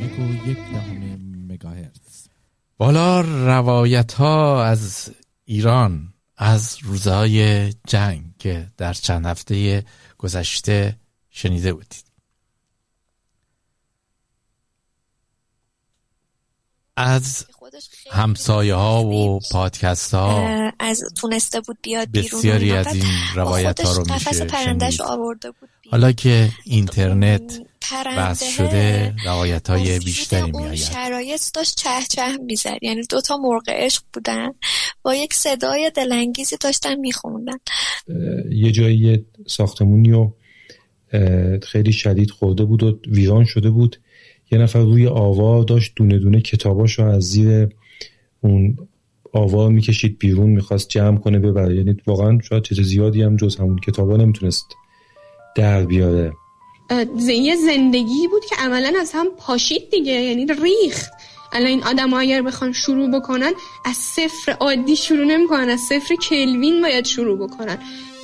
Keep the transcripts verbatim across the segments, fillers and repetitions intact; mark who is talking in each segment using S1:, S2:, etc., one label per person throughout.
S1: یک و یک دهم مگاهرتز.
S2: بالا روایت ها از ایران از روزهای جنگ که در چند هفته گذشته شنیده بودید. از همسایه ها و پادکست ها
S3: از تونسته بود بیاد بیرون،
S2: بسیاری از این روایت ها رو میشه شنید. حالا که اینترنت بس شده روایت های بیشتری می آید.
S3: شرایط داشت چه چه میزد، یعنی دوتا مرغ عشق بودن با یک صدای دلانگیزی داشتن میخوندن.
S4: یه جایی ساختمونی و خیلی شدید خورده بود و ویران شده بود. یه نفر روی آوا داشت دونه دونه کتاباشو از زیر اون آوا میکشید بیرون، میخواست جمع کنه ببره. یعنی واقعا شاید چیز زیادی هم جز همون کتابا نمیتونست در بیاره.
S5: یه زندگی بود که عملا از هم پاشید دیگه، یعنی ریخت. الان این آدم ها اگر بخوان شروع بکنن از صفر عادی شروع نمی کنن، از صفر کلوین باید شروع بکنن.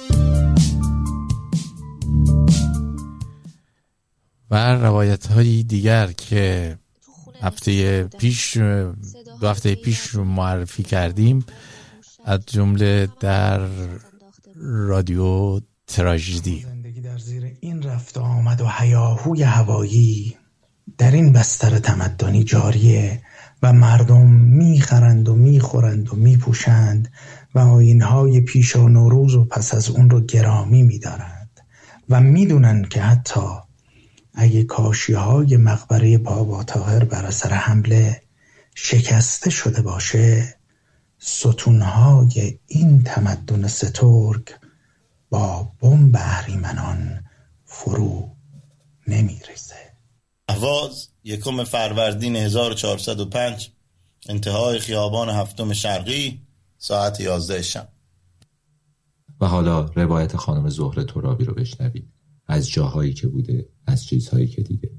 S2: و روایت های دیگر که هفته پیش دو هفته پیش معرفی کردیم، از جمله در رادیو تراژدی.
S6: زندگی در زیر این رفت و آمد و هیاهوی هوایی در این بستر تمدنی جاریه و مردم میخرند و میخورند و میپوشند و آیین‌های پیش و نوروز و پس از اون رو گرامی میدارند و میدونن که حتی اگه کاشی‌های مقبره بابا طاهر بر اثر حمله شکسته شده باشه، ستونهای این تمدن سترگ با بمب اهریمنان فرو نمیریزه.
S7: اهواز یکم فروردین هزار و چهارصد و پنج، انتهای خیابان هفتم شرقی، ساعت یازده شب.
S8: و حالا روایت خانم زهره ترابی رو بشنوید، از جاهایی که بوده، از چیزهایی که دیده.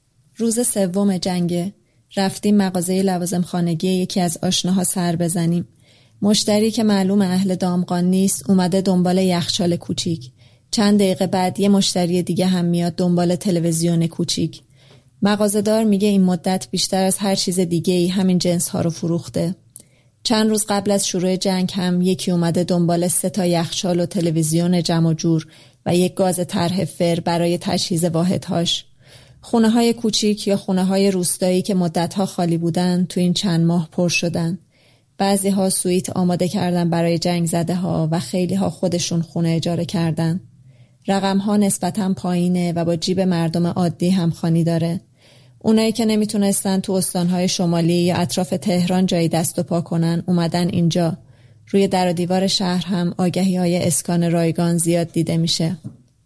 S9: روز سوم جنگه. رفتیم مغازه لوازم خانگی یکی از آشناها سر بزنیم. مشتری که معلوم اهل دامغان نیست اومده دنبال یخچال کوچیک. چند دقیقه بعد یه مشتری دیگه هم میاد دنبال تلویزیون کوچیک. مغازه‌دار میگه این مدت بیشتر از هر چیز دیگه‌ای همین جنس ها رو فروخته. چند روز قبل از شروع جنگ هم یکی اومده دنبال سه تا یخچال و تلویزیون جمع و جور و یک گاز طرح فر برای تجهیز واحدهاش. خونه های کوچیک یا خونه های روستایی که مدتها خالی بودن تو این چند ماه پر شدن. بعضی ها سویت آماده کردن برای جنگ زده ها و خیلی ها خودشون خونه اجاره کردن. رقم ها نسبتاً پایینه و با جیب مردم عادی همخوانی داره. اونایی که نمیتونستن تو استانهای شمالی یا اطراف تهران جایی دست و پا کنن اومدن اینجا. روی در و دیوار شهر هم آگهی های اسکان رایگان زیاد دیده میشه.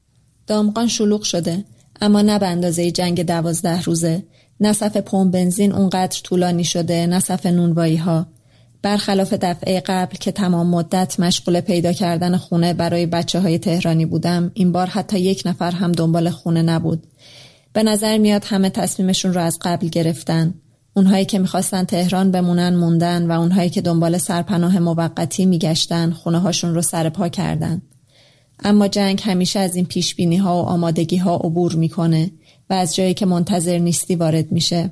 S9: دامغان شلوغ شده، اما نه به اندازه جنگ دوازده روزه. نه صف پمپ بنزین اونقدر طولانی شده، نه صف نونوایی ها. برخلاف دفعه قبل که تمام مدت مشغول پیدا کردن خونه برای بچه های تهرانی بودم، این بار حتی یک نفر هم دنبال خونه نبود. به نظر میاد همه تصمیمشون رو از قبل گرفتن. اونهایی که میخواستن تهران بمونن موندن و اونهایی که دنبال سرپناه موقتی میگشتن خونه هاشون رو سر پا کردن. اما جنگ همیشه از این پیشبینی ها و آمادگی ها عبور میکنه و از جایی که منتظر نیستی وارد میشه.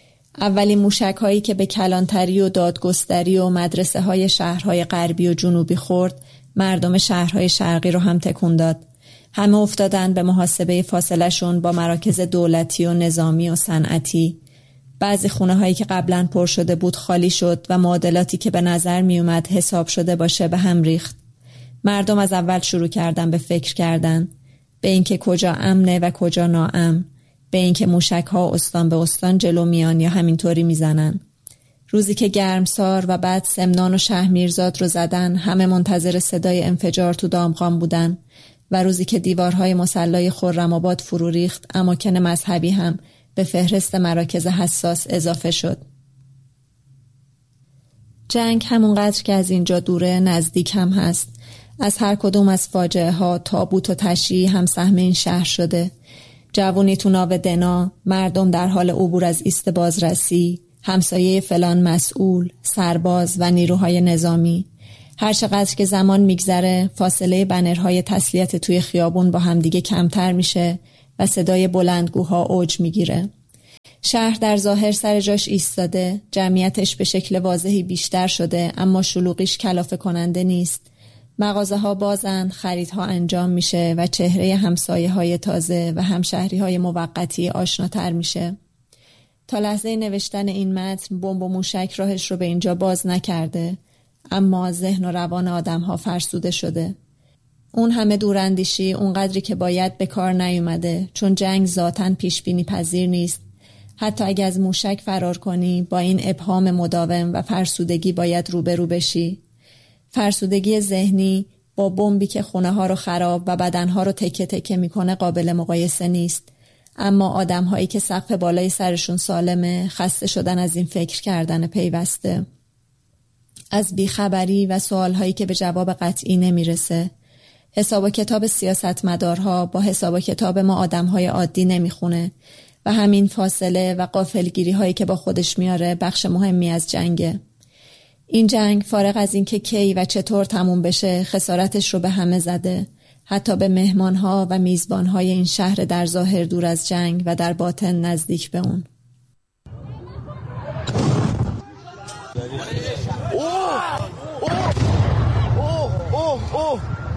S9: اولین موشک هایی که به کلانتری و دادگستری و مدرسه های شهرهای غربی و جنوبی خورد، مردم شهرهای شرقی رو هم تکون داد. همه افتادن به محاسبه فاصله شون با مراکز دولتی و نظامی و صنعتی. بعضی خونه هایی که قبلا پر شده بود خالی شد و معادلاتی که به نظر می اومد حساب شده باشه به هم ریخت. مردم از اول شروع کردن به فکر کردن، به اینکه کجا امنه و کجا ناامن، به اینکه موشک ها استان به استان جلو میان یا همینطوری میزنن. روزی که گرمسار و بعد سمنان و شهرمیرزاد رو زدن، همه منتظر صدای انفجار تو دامغان بودن و روزی که دیوارهای مسلای خرم‌آباد فرو ریخت، اماکن مذهبی هم به فهرست مراکز حساس اضافه شد. جنگ همونقدر که از اینجا دوره نزدیک هم هست. از هر کدوم از فاجعه ها تابوت و تشییع هم سهم این شهر شده. جوونی تو ناو دنا، مردم در حال عبور از ایست بازرسی، همسایه فلان مسئول، سرباز و نیروهای نظامی. هر چقدر که زمان میگذره فاصله بنرهای تسلیت توی خیابون با همدیگه کمتر میشه و صدای بلندگوها اوج میگیره. شهر در ظاهر سر جاش ایستاده، جمعیتش به شکل واضحی بیشتر شده، اما شلوغیش کلافه کننده نیست. مغازه ها بازن، خریدها انجام میشه و چهره همسایه های تازه و همشهری های موقتی آشناتر میشه. تا لحظه نوشتن این متن بمب و موشک راهش رو به اینجا باز نکرده، اما ذهن و روان آدم ها فرسوده شده. اون همه دوراندیشی اونقدری که باید به کار نیومده، چون جنگ ذاتاً پیش بینی پذیر نیست. حتی اگه از موشک فرار کنی، با این ابهام مداوم و فرسودگی باید روبرو بشی. فرسودگی ذهنی با بمبی که خونه ها رو خراب و بدن ها رو تکه تکه میکنه قابل مقایسه نیست. اما آدم هایی که سقف بالای سرشون سالمه، خسته شدن از این فکر کردن پیوسته، از بیخبری و سوال هایی که به جواب قطعی نمیرسه. حساب و کتاب سیاستمدارها با حساب و کتاب ما آدم های عادی نمیخونه و همین فاصله و غافلگیری هایی که با خودش میاره بخش مهمی از جنگه. این جنگ فارغ از این که کی و چطور تموم بشه، خسارتش رو به همه زده، حتی به مهمانها و میزبانهای این شهر در ظاهر دور از جنگ و در باطن نزدیک به اون.
S10: اوه اوه اوه اوه